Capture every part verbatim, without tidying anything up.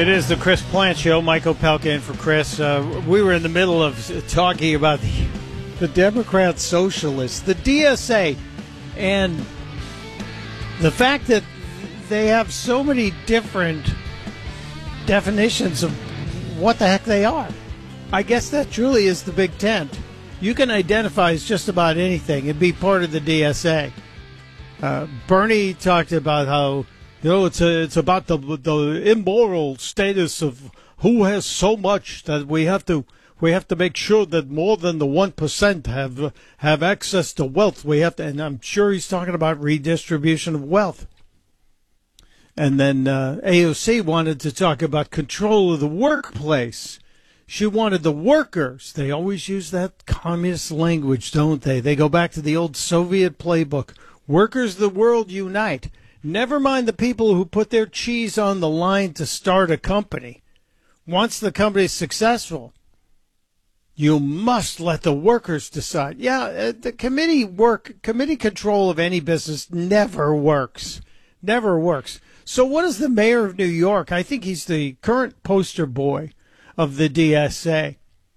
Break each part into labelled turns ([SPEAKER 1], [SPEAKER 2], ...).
[SPEAKER 1] It is the Chris Plant Show. Michael Pelka in for Chris. Uh, we were in the middle of talking about the, the Democrat Socialists, the D S A, and the fact that they have so many different definitions of what the heck they are. I guess that truly is the big tent. You can identify as just about anything and be part of the D S A. Uh, Bernie talked about how, you know, it's a, it's about the the immoral status of who has so much that we have to we have to make sure that more than the one percent have have access to wealth. We have to, and I'm sure he's talking about redistribution of wealth. And then uh, A O C wanted to talk about control of the workplace. She wanted the workers. They always use that communist language, don't they? They go back to the old Soviet playbook. Workers of the world unite. Never mind the people who put their cheese on the line to start a company. Once the company is successful, you must let the workers decide. Yeah, the committee work, committee control of any business never works. Never works. So what is the mayor of New York? I think he's the current poster boy of the D S A.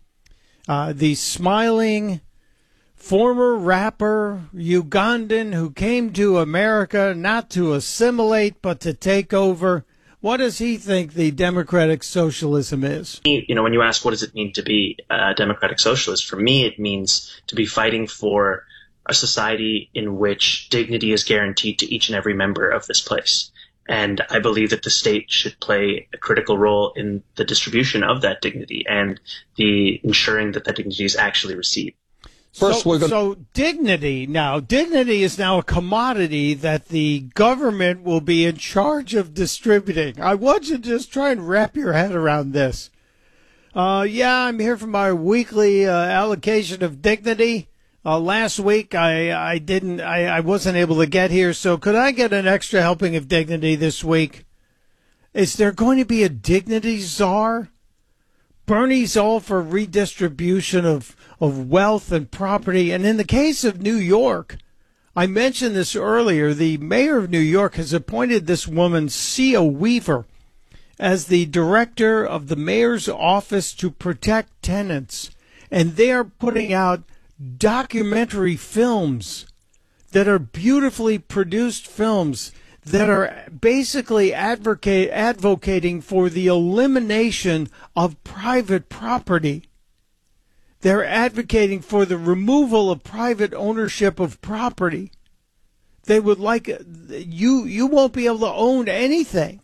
[SPEAKER 1] Uh, the smiling former rapper, Ugandan, who came to America not to assimilate but to take over. What does he think the democratic socialism is?
[SPEAKER 2] You know, when you ask what does it mean to be a democratic socialist, for me it means to be fighting for a society in which dignity is guaranteed to each and every member of this place. And I believe that the state should play a critical role in the distribution of that dignity and the ensuring that that dignity is actually received.
[SPEAKER 1] First, so, we're gonna... so dignity now, dignity is now a commodity that the government will be in charge of distributing. I want you to just try and wrap your head around this. Uh, yeah, I'm here for my weekly uh, allocation of dignity. Uh, last week, I, I didn't, I, I wasn't able to get here, so could I get an extra helping of dignity this week? Is there going to be a dignity czar? Bernie's all for redistribution of, of wealth and property. And in the case of New York, I mentioned this earlier, the mayor of New York has appointed this woman, Sia Weaver, as the director of the mayor's office to protect tenants. And they are putting out documentary films that are beautifully produced films that are basically advocate, advocating for the elimination of private property. They're advocating for the removal of private ownership of property. They would like you, you won't be able to own anything.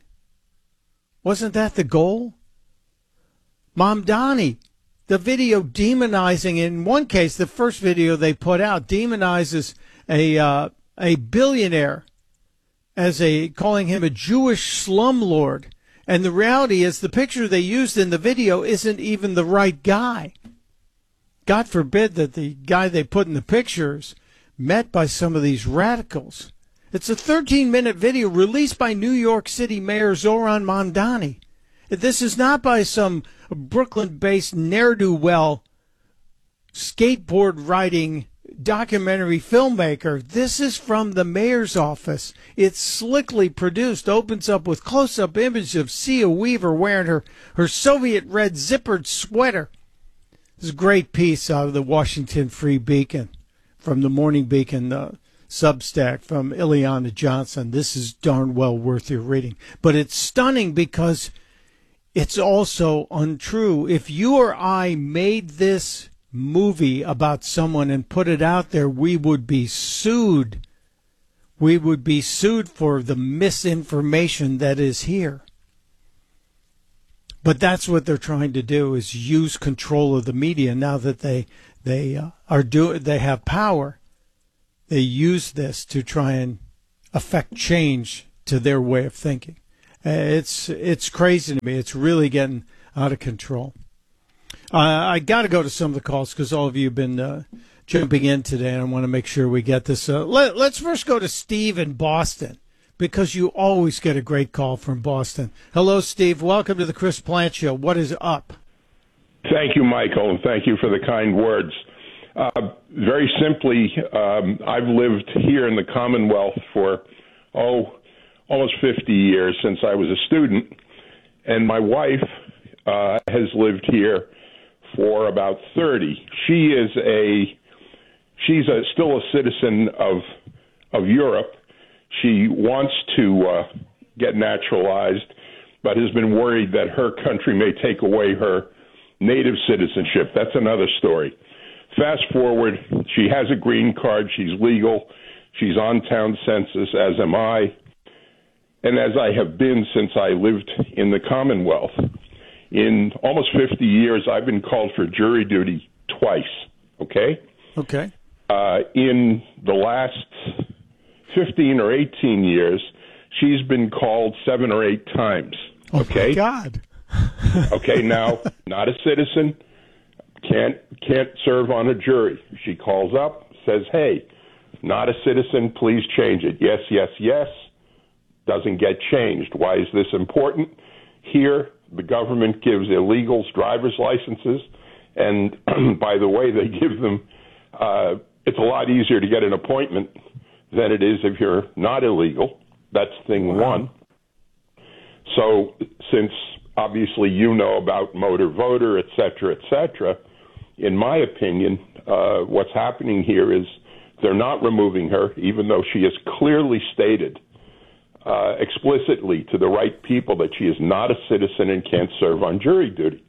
[SPEAKER 1] Wasn't that the goal? Mamdani, the video demonizing, in one case, the first video they put out demonizes a uh, a billionaire as a, calling him a Jewish slumlord. And the reality is the picture they used in the video isn't even the right guy. God forbid that the guy they put in the pictures met by some of these radicals. It's a thirteen-minute video released by New York City Mayor Zoran Mamdani. This is not by some Brooklyn-based ne'er-do-well skateboard-riding documentary filmmaker. This is from the mayor's office. It's slickly produced, opens up with close-up images of Sia Weaver wearing her, her Soviet red zippered sweater. This is a great piece out of the Washington Free Beacon, from the Morning Beacon uh, Substack, from Ileana Johnson. This is darn well worth your reading. But it's stunning because it's also untrue. If you or I made this movie about someone and put it out there, we would be sued. We would be sued for the misinformation that is here. But that's what they're trying to do, is use control of the media now that they they uh, are do they have power. They use this to try and affect change to their way of thinking. Uh, it's it's crazy to me. It's really getting out of control. Uh, I got to go to some of the calls because all of you have been uh, jumping in today, and I want to make sure we get this. Uh, let, let's first go to Steve in Boston, because you always get a great call from Boston. Hello, Steve. Welcome to the Chris Plant Show. What is up?
[SPEAKER 3] Thank you, Michael, and thank you for the kind words. Uh, very simply, um, I've lived here in the Commonwealth for, oh, almost fifty years since I was a student. and my wife uh, has lived here for about thirty. She is a she's a, still a citizen of of Europe. She wants to uh, get naturalized, but has been worried that her country may take away her native citizenship. That's another story. Fast forward, she has a green card. She's legal. She's on town census, as am I. And as I have been since I lived in the Commonwealth. In almost fifty years, I've been called for jury duty twice, okay?
[SPEAKER 1] Okay.
[SPEAKER 3] Uh, in the last fifteen or eighteen years, she's been called seven or eight times, okay?
[SPEAKER 1] Oh, my God.
[SPEAKER 3] Okay, now, not a citizen, can't can't serve on a jury. She calls up, says, hey, not a citizen, please change it. Yes, yes, yes. Doesn't get changed. Why is this important? Here, the government gives illegals driver's licenses, and by the way, they give them, uh, it's a lot easier to get an appointment than it is if you're not illegal. That's thing
[SPEAKER 1] Wow.
[SPEAKER 3] one. So since obviously you know about motor voter, et cetera, et cetera, in my opinion, uh, what's happening here is they're not removing her, even though she has clearly stated uh, explicitly to the right people that she is not a citizen and can't serve on jury duty.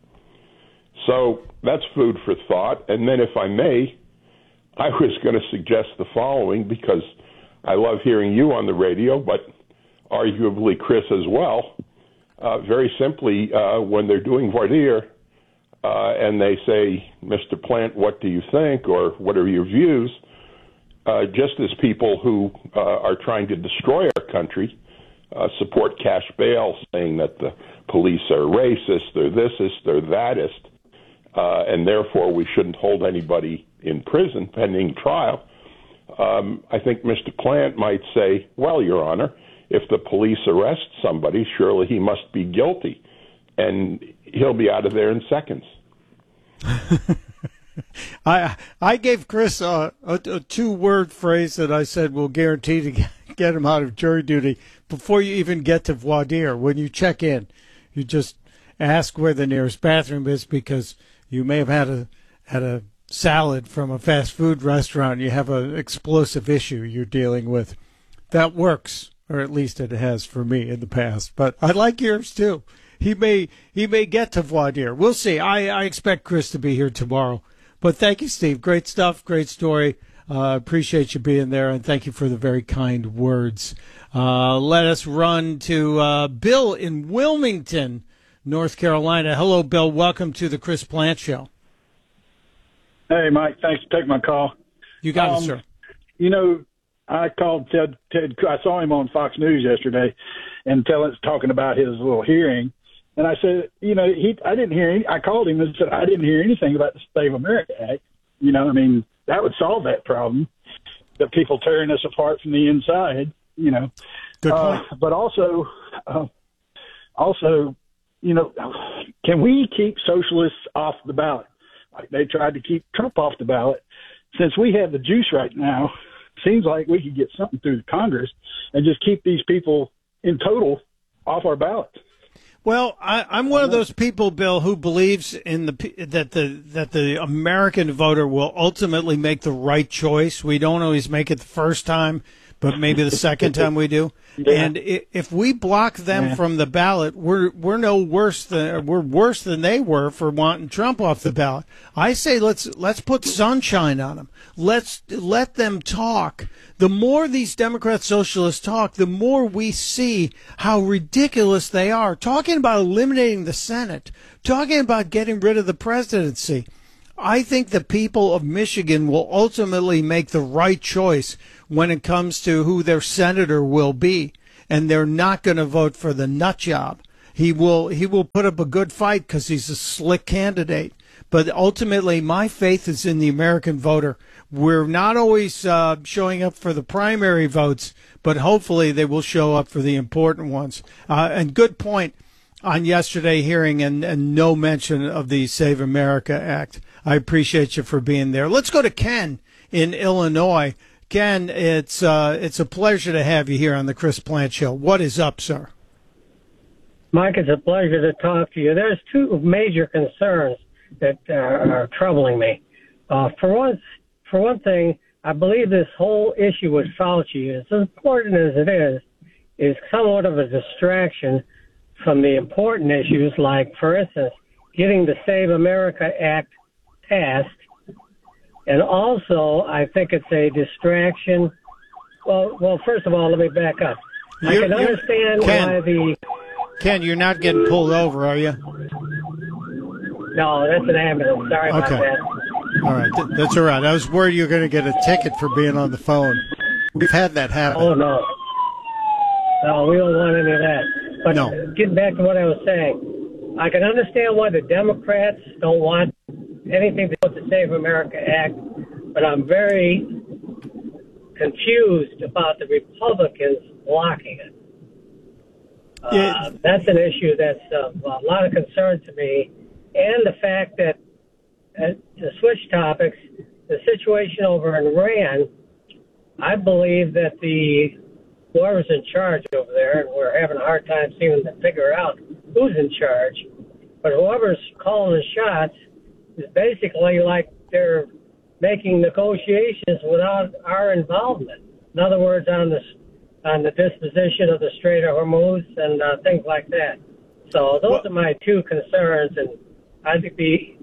[SPEAKER 3] So that's food for thought. And then, if I may, I was going to suggest the following, because I love hearing you on the radio, but arguably Chris as well. Uh, very simply, uh, when they're doing voir dire uh, and they say, Mister Plant, what do you think, or what are your views, uh, just as people who uh, are trying to destroy our country uh, support cash bail, saying that the police are racist, they're thisist, they're thatist, uh, and therefore we shouldn't hold anybody in prison pending trial, um, I think Mister Plant might say, well, Your Honor, if the police arrest somebody, surely he must be guilty, and he'll be out of there in seconds.
[SPEAKER 1] I I gave Chris a, a, a two-word phrase that I said will guarantee to get him out of jury duty before you even get to voir dire. When you check in, you just ask where the nearest bathroom is, because you may have had a had a salad from a fast food restaurant. You have an explosive issue you're dealing with. That works, or at least it has for me in the past. But I like yours too. He may he may get to voir dire. We'll see. I, I expect Chris to be here tomorrow. But thank you, Steve. Great stuff. Great story. Uh, appreciate you being there, and thank you for the very kind words. Uh, let us run to uh, Bill in Wilmington, North Carolina. Hello, Bill. Welcome to the Chris Plant Show.
[SPEAKER 4] Hey, Mike. Thanks for taking my call.
[SPEAKER 1] You got
[SPEAKER 4] um,
[SPEAKER 1] it, sir.
[SPEAKER 4] You know, I called Ted. Ted. I saw him on Fox News yesterday, and telling talking about his little hearing. And I said, you know, he. I didn't hear any. I called him and said I didn't hear anything about the Save America Act. You know, I mean, that would solve that problem. The people tearing us apart from the inside. You know,
[SPEAKER 1] Good
[SPEAKER 4] uh,
[SPEAKER 1] point.
[SPEAKER 4] but also, uh, also, you know, can we keep socialists off the ballot? Like they tried to keep Trump off the ballot. Since we have the juice right now, seems like we could get something through the Congress and just keep these people in total off our ballot.
[SPEAKER 1] Well, I, I'm one of those people, Bill, who believes in the that the that the American voter will ultimately make the right choice. We don't always make it the first time, but maybe the second time we do.
[SPEAKER 4] Yeah.
[SPEAKER 1] And if we block them
[SPEAKER 4] Yeah.
[SPEAKER 1] from the ballot, we're we're no worse than we're worse than they were for wanting Trump off the ballot. I say let's let's put sunshine on them. Let's let them talk. The more these Democrat socialists talk, the more we see how ridiculous they are. Talking about eliminating the Senate, talking about getting rid of the presidency. I think the people of Michigan will ultimately make the right choice when it comes to who their senator will be, and they're not going to vote for the nut job. He will he will put up a good fight because he's a slick candidate. But ultimately, my faith is in the American voter. We're not always uh, showing up for the primary votes, but hopefully they will show up for the important ones. Uh, and good point on yesterday hearing, and, and no mention of the Save America Act. I appreciate you for being there. Let's go to Ken in Illinois. Ken, it's uh, it's a pleasure to have you here on the Chris Plant Show. What is up, sir?
[SPEAKER 5] Mike, it's a pleasure to talk to you. There's two major concerns that uh, are troubling me. Uh, for one, for one thing, I believe this whole issue with Fauci, as important as it is, is somewhat of a distraction from the important issues like, for instance, getting the Save America Act passed. And also, I think it's a distraction. Well, well, first of all, let me back up. I
[SPEAKER 1] You-
[SPEAKER 5] can
[SPEAKER 1] you-
[SPEAKER 5] understand
[SPEAKER 1] Ken.
[SPEAKER 5] why the...
[SPEAKER 1] Ken, you're not getting pulled over, are you?
[SPEAKER 5] No, that's an ambulance. Sorry about
[SPEAKER 1] Okay.
[SPEAKER 5] that.
[SPEAKER 1] All right, th- that's all right. I was worried you were going to get a ticket for being on the phone. We've had that happen.
[SPEAKER 5] Oh, no. No, we don't want any of that. But
[SPEAKER 1] No.
[SPEAKER 5] getting back to what I was saying, I can understand why the Democrats don't want anything to do with the Save America Act, but I'm very confused about the Republicans blocking it. Uh,
[SPEAKER 1] Yeah.
[SPEAKER 5] That's an issue that's of a lot of concern to me, and the fact that, uh, to switch topics, the situation over in Iran, I believe that the whoever's in charge over there, and we're having a hard time seeming to figure out who's in charge, but whoever's calling the shots is basically like they're making negotiations without our involvement. In other words, on the on the disposition of the Strait of Hormuz and uh, things like that. So those
[SPEAKER 1] Well-
[SPEAKER 5] are my two concerns, and I'd be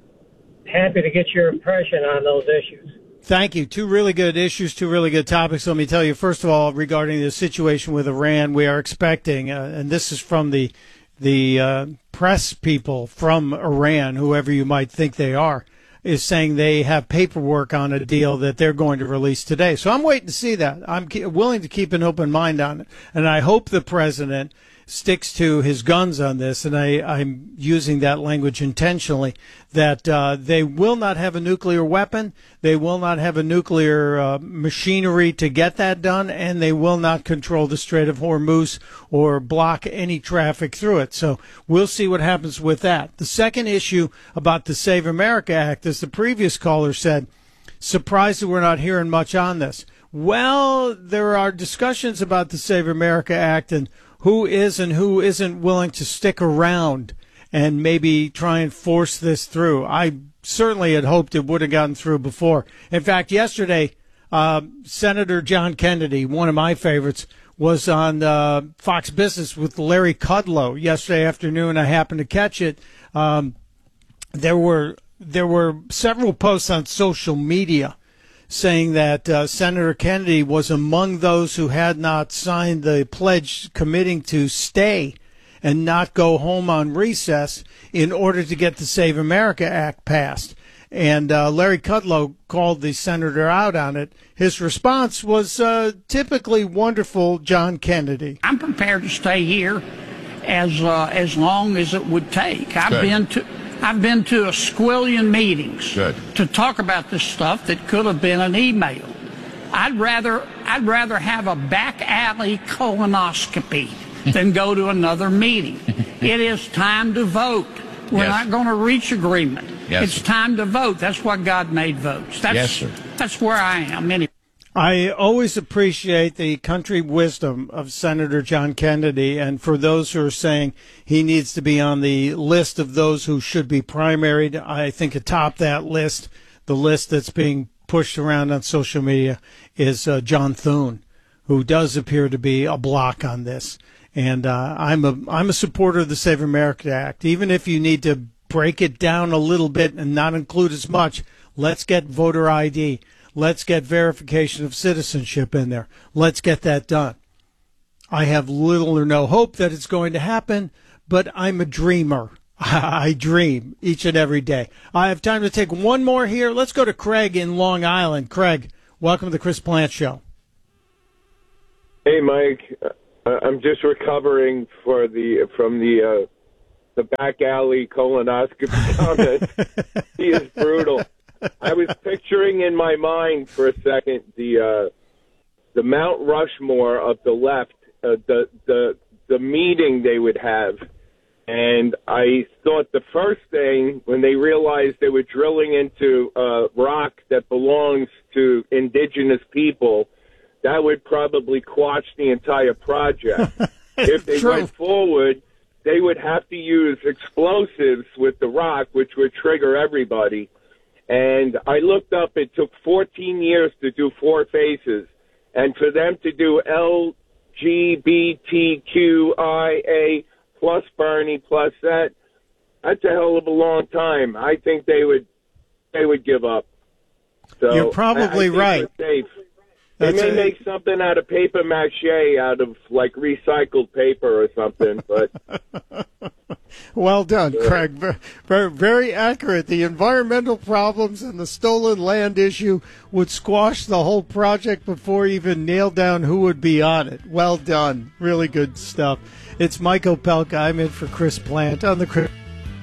[SPEAKER 5] happy to get your impression on those issues.
[SPEAKER 1] Thank you. Two really good issues, two really good topics. Let me tell you, first of all, regarding the situation with Iran, we are expecting, uh, and this is from the the uh, press people from Iran, whoever you might think they are, is saying they have paperwork on a deal that they're going to release today. So I'm waiting to see that. I'm ke- willing to keep an open mind on it, and I hope the president sticks to his guns on this, and I, I'm using that language intentionally, that uh, they will not have a nuclear weapon, they will not have a nuclear uh, machinery to get that done, and they will not control the Strait of Hormuz or block any traffic through it. So we'll see what happens with that. The second issue about the Save America Act, as the previous caller said, surprised that we're not hearing much on this. Well, there are discussions about the Save America Act and who is and who isn't willing to stick around and maybe try and force this through. I certainly had hoped it would have gotten through before. In fact, yesterday, uh, Senator John Kennedy, one of my favorites, was on uh, Fox Business with Larry Kudlow yesterday afternoon. I happened to catch it. Um, there were there were several posts on social media saying that uh, Senator Kennedy was among those who had not signed the pledge committing to stay and not go home on recess in order to get the Save America Act passed. And uh, Larry Kudlow called the senator out on it. His response was uh, typically wonderful, John Kennedy.
[SPEAKER 6] I'm prepared to stay here as uh, as long as it would take. I've
[SPEAKER 7] Good.
[SPEAKER 6] been to I've been to a squillion meetings
[SPEAKER 7] Good.
[SPEAKER 6] to talk about this stuff that could have been an email. I'd rather I'd rather have a back alley colonoscopy than go to another meeting. It is time to vote. We're
[SPEAKER 7] Yes.
[SPEAKER 6] not going to reach agreement.
[SPEAKER 7] Yes,
[SPEAKER 6] it's
[SPEAKER 7] sir.
[SPEAKER 6] time to vote. That's why God made votes. That's,
[SPEAKER 7] Yes, sir.
[SPEAKER 6] That's where I am. Anyway.
[SPEAKER 1] I always appreciate the country wisdom of Senator John Kennedy, and for those who are saying he needs to be on the list of those who should be primaried, I think atop that list, the list that's being pushed around on social media, is uh, John Thune, who does appear to be a block on this. And uh, I'm a I'm a supporter of the Save America Act. Even if you need to break it down a little bit and not include as much, let's get voter I D. Let's get verification of citizenship in there. Let's get that done. I have little or no hope that it's going to happen, but I'm a dreamer. I dream each and every day. I have time to take one more here. Let's go to Craig in Long Island. Craig, welcome to the Chris Plant Show.
[SPEAKER 8] Hey, Mike. Uh, I'm just recovering for the from the uh, the back alley colonoscopy comment. He is brutal. I was picturing in my mind for a second the uh, the Mount Rushmore of the left, uh, the the the meeting they would have, and I thought the first thing when they realized they were drilling into uh, rock that belongs to indigenous people, that would probably quash the entire project. If they
[SPEAKER 1] True.
[SPEAKER 8] went forward, they would have to use explosives with the rock, which would trigger everybody. And I looked up, it took fourteen years to do four phases. And for them to do L G B T Q I A plus Bernie plus that, that's a hell of a long time. I think they would they would give up. So
[SPEAKER 1] You're probably
[SPEAKER 8] I, I
[SPEAKER 1] right.
[SPEAKER 8] They
[SPEAKER 1] That's
[SPEAKER 8] may
[SPEAKER 1] a-
[SPEAKER 8] make something out of paper mache, out of like recycled paper or something, but
[SPEAKER 1] Well done, Craig. Very, very accurate. The environmental problems and the stolen land issue would squash the whole project before even nailed down who would be on it. Well done. Really good stuff. It's Mike Opelka. I'm in for Chris Plant on the Chris.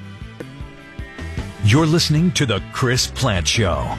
[SPEAKER 7] You're listening to The Chris Plant Show.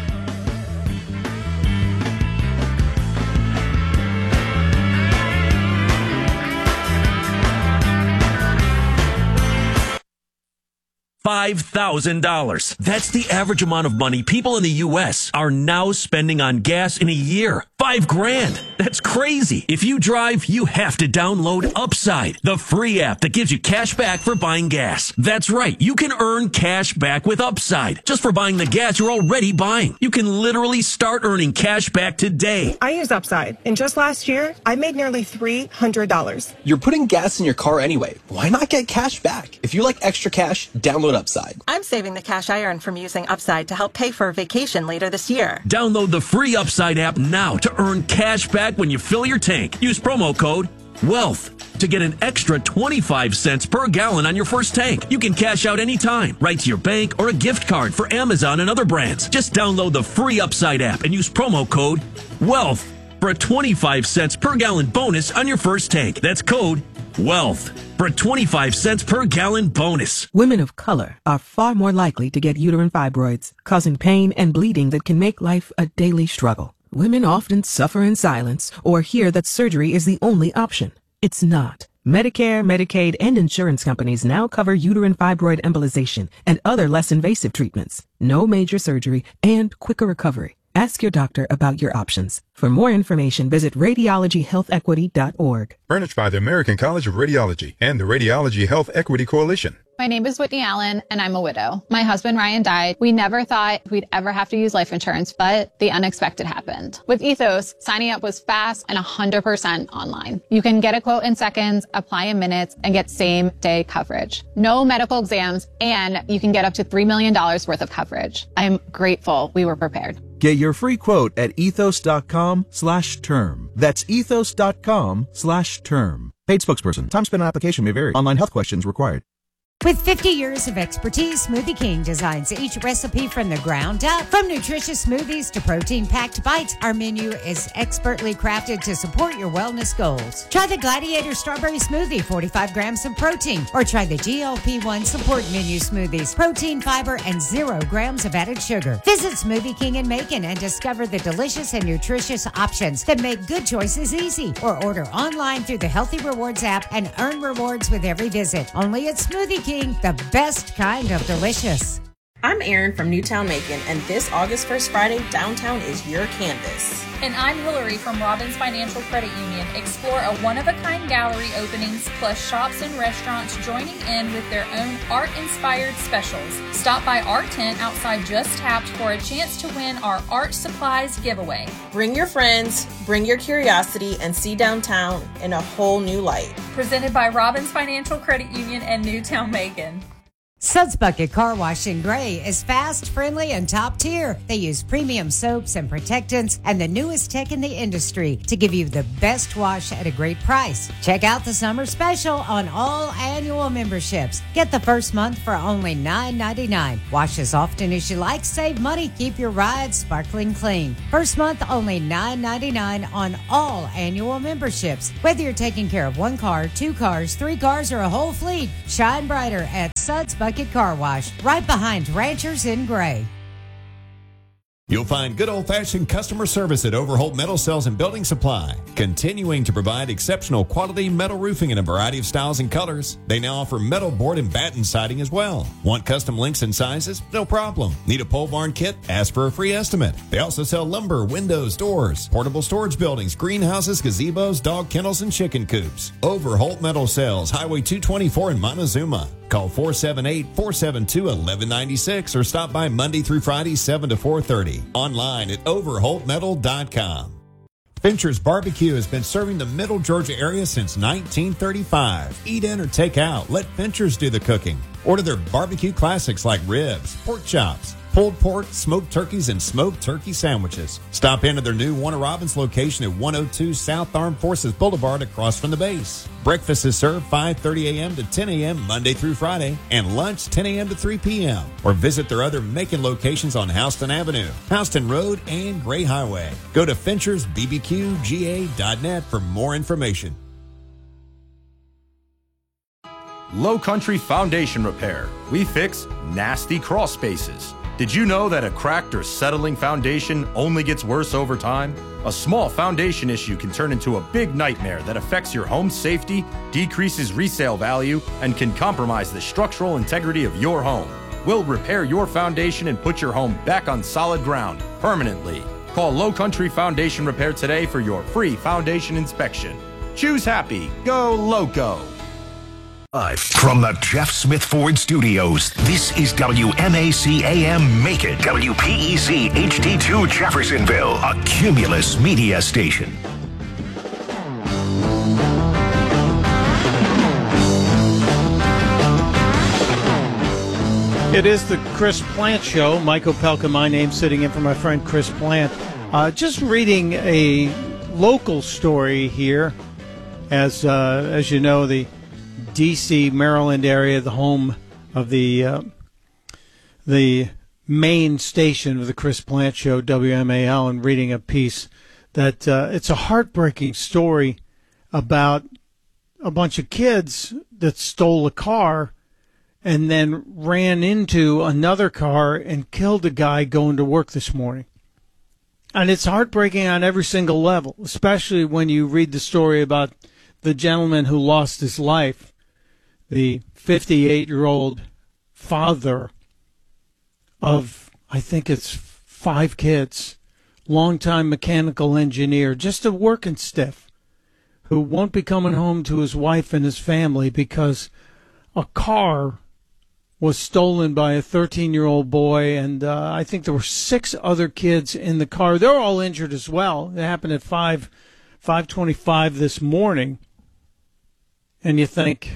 [SPEAKER 9] five thousand dollars. That's the average amount of money people in the U S are now spending on gas in a year. Five grand. That's crazy. If you drive, you have to download Upside, the free app that gives you cash back for buying gas. That's right. You can earn cash back with Upside just for buying the gas you're already buying. You can literally start earning cash back today.
[SPEAKER 10] I use Upside, and just last year, I made nearly three hundred dollars.
[SPEAKER 11] You're putting gas in your car anyway. Why not get cash back? If you like extra cash, download Upside.
[SPEAKER 10] I'm saving the cash I earn from using Upside to help pay for a vacation later this year.
[SPEAKER 9] Download the free Upside app now to earn cash back when you fill your tank. Use promo code WEALTH to get an extra twenty-five cents per gallon on your first tank. You can cash out anytime, right to your bank or a gift card for Amazon and other brands. Just download the free Upside app and use promo code WEALTH for a twenty-five cents per gallon bonus on your first tank. That's code WEALTH for a twenty-five cents per gallon bonus.
[SPEAKER 12] Women of color are far more likely to get uterine fibroids, causing pain and bleeding that can make life a daily struggle. Women often suffer in silence or hear that surgery is the only option. It's not. Medicare, Medicaid, and insurance companies now cover uterine fibroid embolization and other less invasive treatments. No major surgery and quicker recovery. Ask your doctor about your options. For more information, visit radiology health equity dot org.
[SPEAKER 13] Furnished by the American College of Radiology and the Radiology Health Equity Coalition.
[SPEAKER 14] My name is Whitney Allen, and I'm a widow. My husband, Ryan, died. We never thought we'd ever have to use life insurance, but the unexpected happened. With Ethos, signing up was fast and one hundred percent online. You can get a quote in seconds, apply in minutes, and get same-day coverage. No medical exams, and you can get up to three million dollars worth of coverage. I'm grateful we were prepared.
[SPEAKER 15] Get your free quote at ethos.com slash term. That's ethos.com slash term. Paid spokesperson. Time spent on application may vary. Online health questions required.
[SPEAKER 16] With fifty years of expertise, Smoothie King designs each recipe from the ground up. From nutritious smoothies to protein-packed bites, our menu is expertly crafted to support your wellness goals. Try the Gladiator Strawberry Smoothie, forty-five grams of protein, or try the G L P one Support Menu Smoothies, protein, fiber, and zero grams of added sugar. Visit Smoothie King in Macon and discover the delicious and nutritious options that make good choices easy. Or order online through the Healthy Rewards app and earn rewards with every visit. Only at Smoothie King. The best kind of delicious.
[SPEAKER 17] I'm Erin from Newtown Macon, and this August first Friday, downtown is your canvas.
[SPEAKER 18] And I'm Hillary from Robbins Financial Credit Union. Explore a one-of-a-kind gallery openings, plus shops and restaurants joining in with their own art-inspired specials. Stop by our tent outside Just Tapped for a chance to win our art supplies giveaway.
[SPEAKER 17] Bring your friends, bring your curiosity, and see downtown in a whole new light.
[SPEAKER 18] Presented by Robbins Financial Credit Union and Newtown Macon.
[SPEAKER 16] Suds Bucket Car Wash in Gray is fast, friendly, and top tier. They use premium soaps and protectants and the newest tech in the industry to give you the best wash at a great price. Check out the summer special on all annual memberships. Get the first month for only nine ninety-nine. Wash as often as you like, save money, keep your ride sparkling clean. First month only nine ninety-nine on all annual memberships. Whether you're taking care of one car, two cars, three cars, or a whole fleet, shine brighter at Suds Bucket Car Wash, right behind Ranchers in Gray.
[SPEAKER 19] You'll find good old-fashioned customer service at Overholt Metal Sales and Building Supply, continuing to provide exceptional quality metal roofing in a variety of styles and colors. They now offer metal board and batten siding as well. Want custom links and sizes? No problem. Need a pole barn kit? Ask for a free estimate. They also sell lumber, windows, doors, portable storage buildings, greenhouses, gazebos, dog kennels, and chicken coops. Overholt Metal Sales, Highway two twenty-four in Montezuma. Call four seven eight, four seven two, one one nine six or stop by Monday through Friday, seven to four thirty. Online at overholt metal dot com. Fincher's Barbecue has been serving the Middle Georgia area since nineteen thirty-five. Eat in or take out. Let Fincher's do the cooking. Order their barbecue classics like ribs, pork chops, pulled pork, smoked turkeys, and smoked turkey sandwiches. Stop into their new Warner Robins location at one oh two South Armed Forces Boulevard across from the base. Breakfast is served five thirty a.m. to ten a.m. Monday through Friday, and lunch ten a.m. to three p.m. Or visit their other Macon locations on Houston Avenue, Houston Road, and Gray Highway. Go to Finchers B B Q G A dot net for more information.
[SPEAKER 20] Low Country Foundation Repair. We fix nasty crawl spaces. Did you know that a cracked or settling foundation only gets worse over time? A small foundation issue can turn into a big nightmare that affects your home's safety, decreases resale value, and can compromise the structural integrity of your home. We'll repair your foundation and put your home back on solid ground permanently. Call Low Country Foundation Repair today for your free foundation inspection. Choose happy. Go Loco.
[SPEAKER 21] Live from the Jeff Smith Ford Studios, this is W M A C A M Macon, W P E C H D two Jeffersonville, a Cumulus media station.
[SPEAKER 1] It is the Chris Plant Show. Mike Opelka, my name, sitting in for my friend Chris Plant. Uh, just reading a local story here. As uh, as you know, the D C, Maryland area, the home of the uh, the main station of the Chris Plant Show, W M A L, and reading a piece that uh, it's a heartbreaking story about a bunch of kids that stole a car and then ran into another car and killed a guy going to work this morning. And it's heartbreaking on every single level, especially when you read the story about the gentleman who lost his life, the fifty-eight-year-old father of, I think it's five kids, longtime mechanical engineer, just a working stiff, who won't be coming home to his wife and his family because a car was stolen by a thirteen-year-old boy, and uh, I think there were six other kids in the car. They're all injured as well. It happened at five, five twenty-five this morning. And you think,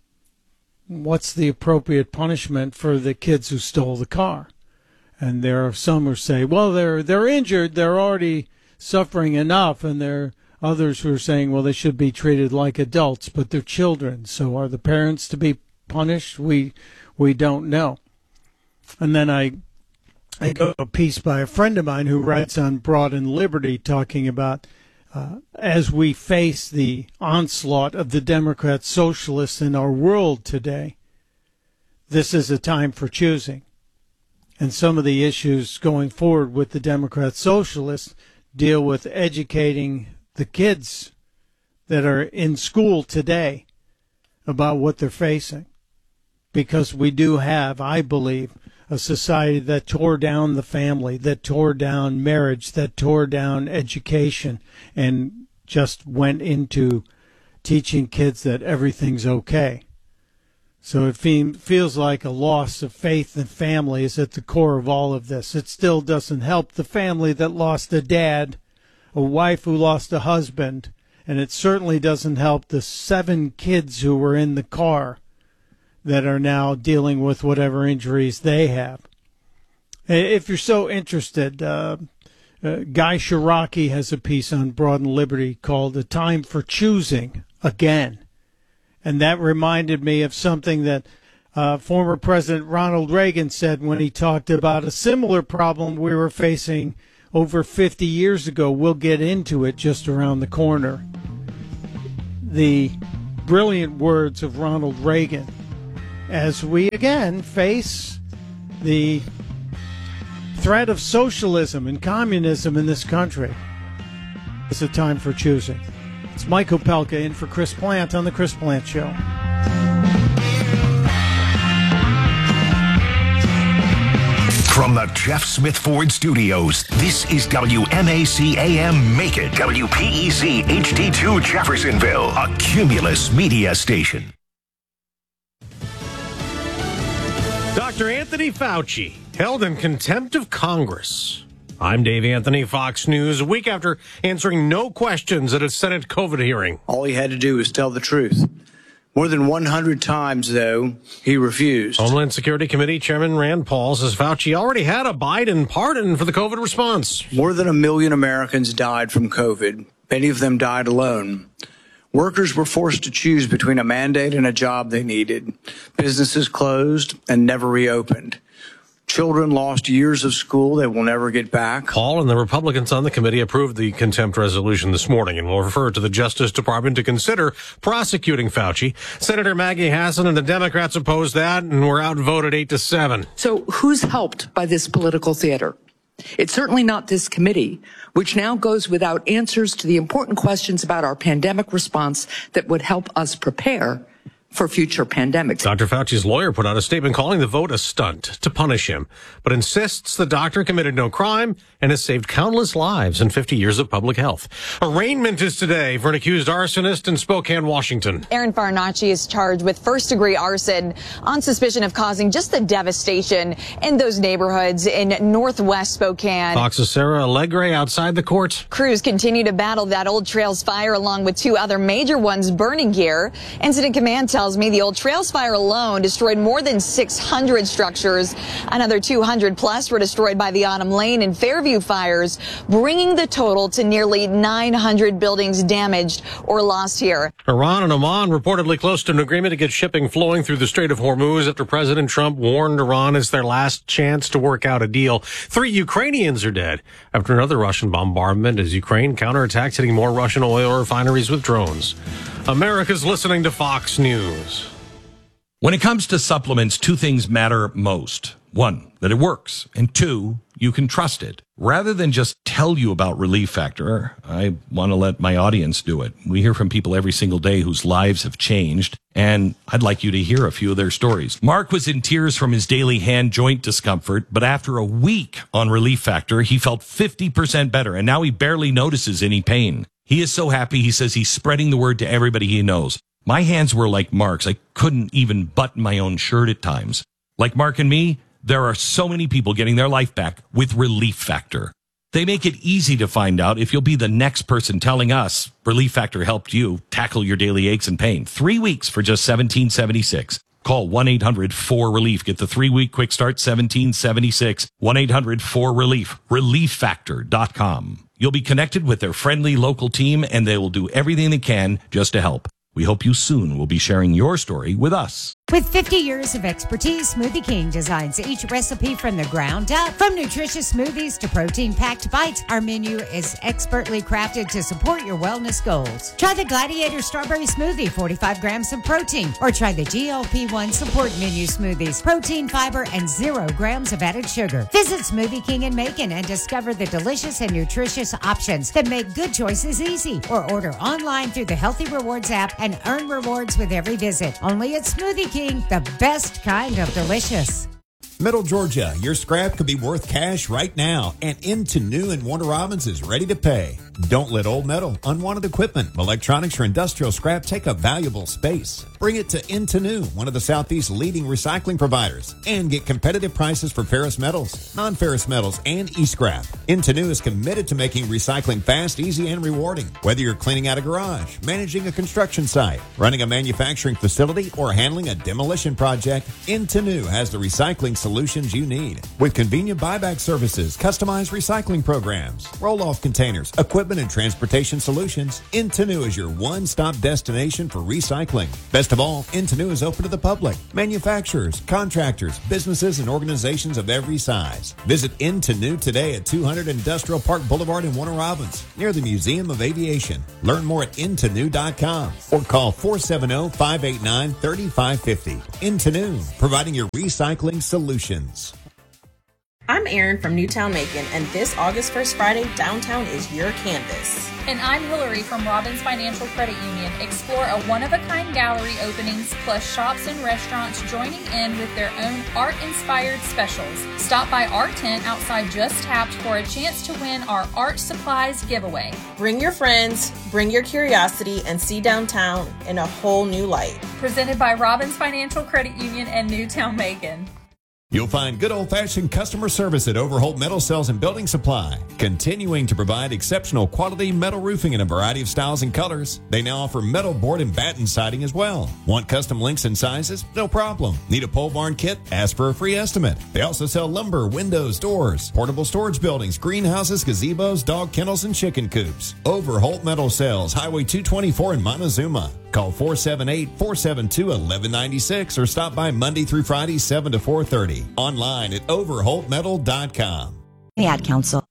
[SPEAKER 1] what's the appropriate punishment for the kids who stole the car? And there are some who say, well, they're they're injured, they're already suffering enough, and there are others who are saying, well, they should be treated like adults, but they're children. So are the parents to be punished? We we don't know. And then I I go to a piece by a friend of mine who writes on Broad and Liberty, talking about Uh, as we face the onslaught of the Democrat socialists in our world today, this is a time for choosing. And some of the issues going forward with the Democrat socialists deal with educating the kids that are in school today about what they're facing. Because we do have, I believe, a society that tore down the family, that tore down marriage, that tore down education, and just went into teaching kids that everything's okay. So it fe- feels like a loss of faith in family is at the core of all of this. It still doesn't help the family that lost a dad, a wife who lost a husband, and it certainly doesn't help the seven kids who were in the car that are now dealing with whatever injuries they have. If you're so interested, uh, uh, Guy Shiraki has a piece on Broad and Liberty called A Time for Choosing Again. And that reminded me of something that uh, former President Ronald Reagan said when he talked about a similar problem we were facing over fifty years ago. We'll get into it just around the corner. The brilliant words of Ronald Reagan as we again face the threat of socialism and communism in this country. It's a time for choosing. It's Mike Opelka in for Chris Plant on The Chris Plant Show.
[SPEAKER 21] From the Jeff Smith Ford Studios, this is W M A C A M Macon, W P E C H D two Jeffersonville, a Cumulus media station.
[SPEAKER 2] Doctor Anthony Fauci held in contempt of Congress. I'm Dave Anthony, Fox News, a week after answering no questions at a Senate COVID hearing.
[SPEAKER 22] All he had to do was tell the truth. More than one hundred times, though, he refused.
[SPEAKER 2] Homeland Security Committee Chairman Rand Paul says Fauci already had a Biden pardon for the COVID response.
[SPEAKER 22] More than a million Americans died from COVID. Many of them died alone. Workers were forced to choose between a mandate and a job they needed. Businesses closed and never reopened. Children lost years of school they will never get back.
[SPEAKER 2] Paul and the Republicans on the committee approved the contempt resolution this morning and will refer it to the Justice Department to consider prosecuting Fauci. Senator Maggie Hassan and the Democrats opposed that and were outvoted eight to seven.
[SPEAKER 23] So who's helped by this political theater? It's certainly not this committee, which now goes without answers to the important questions about our pandemic response that would help us prepare for future pandemics.
[SPEAKER 2] Doctor Fauci's lawyer put out a statement calling the vote a stunt to punish him, but insists the doctor committed no crime and has saved countless lives in fifty years of public health. Arraignment is today for an accused arsonist in Spokane, Washington.
[SPEAKER 24] Aaron Farinacci is charged with first-degree arson on suspicion of causing just the devastation in those neighborhoods in northwest Spokane.
[SPEAKER 2] Fox's Sarah Allegre outside the court.
[SPEAKER 24] Crews continue to battle that Old Trails fire along with two other major ones burning here. Incident Command tells me the Old Trails fire alone destroyed more than six hundred structures. Another two hundred plus were destroyed by the Autumn Lane and Fairview fires, bringing the total to nearly nine hundred buildings damaged or lost here.
[SPEAKER 2] Iran and Oman reportedly close to an agreement to get shipping flowing through the Strait of Hormuz after President Trump warned Iran it's their last chance to work out a deal. Three Ukrainians are dead after another Russian bombardment as Ukraine counterattacks, hitting more Russian oil refineries with drones. America's listening to Fox News.
[SPEAKER 25] When it comes to supplements, two things matter most. One, that it works. And two, you can trust it. Rather than just tell you about Relief Factor, I want to let my audience do it. We hear from people every single day whose lives have changed, and I'd like you to hear a few of their stories. Mark was in tears from his daily hand joint discomfort, but after a week on Relief Factor, he felt fifty percent better, and now he barely notices any pain. He is so happy, he says he's spreading the word to everybody he knows. My hands were like Mark's. I couldn't even button my own shirt at times. Like Mark and me, there are so many people getting their life back with Relief Factor. They make it easy to find out if you'll be the next person telling us Relief Factor helped you tackle your daily aches and pain. Three weeks for just seventeen seventy-six. Call one eight hundred four relief. Get the three-week quick start, seventeen seventy-six. one eight hundred four relief. relief factor dot com. You'll be connected with their friendly local team, and they will do everything they can just to help. We hope you soon will be sharing your story with us.
[SPEAKER 16] With fifty years of expertise, Smoothie King designs each recipe from the ground up. From nutritious smoothies to protein-packed bites, our menu is expertly crafted to support your wellness goals. Try the Gladiator Strawberry Smoothie, forty-five grams of protein, or try the G L P one Support Menu Smoothies, protein, fiber, and zero grams of added sugar. Visit Smoothie King in Macon and discover the delicious and nutritious options that make good choices easy. Or order online through the Healthy Rewards app and earn rewards with every visit. Only at Smoothie King, the best kind of delicious.
[SPEAKER 19] Middle Georgia, your scrap could be worth cash right now, and Into New in Warner Robins is ready to pay. Don't let old metal, unwanted equipment, electronics, or industrial scrap take up valuable space. Bring it to Into New, one of the Southeast's leading recycling providers, and get competitive prices for ferrous metals, non-ferrous metals, and e-scrap. Into New is committed to making recycling fast, easy, and rewarding. Whether you're cleaning out a garage, managing a construction site, running a manufacturing facility, or handling a demolition project, Into New has the recycling solutions you need. With convenient buyback services, customized recycling programs, roll-off containers, equipment, and transportation solutions, Into New is your one-stop destination for recycling. Best of all, Into New is open to the public, manufacturers, contractors, businesses, and organizations of every size. Visit Into New today at two hundred Industrial Park Boulevard in Warner Robins, near the Museum of Aviation. Learn more at into new dot com or call four seven zero, five eight nine, three five five zero. Into New, providing your recycling solutions.
[SPEAKER 17] I'm Erin from Newtown Macon, and this August first Friday, downtown is your canvas.
[SPEAKER 18] And I'm Hillary from Robbins Financial Credit Union. Explore a one-of-a-kind gallery openings plus shops and restaurants joining in with their own art-inspired specials. Stop by our tent outside Just Tapped for a chance to win our art supplies giveaway.
[SPEAKER 17] Bring your friends, bring your curiosity, and see downtown in a whole new light.
[SPEAKER 18] Presented by Robbins Financial Credit Union and Newtown Macon.
[SPEAKER 19] You'll find good old-fashioned customer service at Overholt Metal Cells and Building Supply, continuing to provide exceptional quality metal roofing in a variety of styles and colors. They now offer metal board and batten siding as well. Want custom lengths and sizes? No problem. Need a pole barn kit? Ask for a free estimate. They also sell lumber, windows, doors, portable storage buildings, greenhouses, gazebos, dog kennels, and chicken coops. Overholt Metal Cells, Highway two twenty-four in Montezuma. Call four seven eight, four seven two, one one nine six or stop by Monday through Friday, seven to four thirty. Online at overholt metal dot com.
[SPEAKER 3] The Ad Council.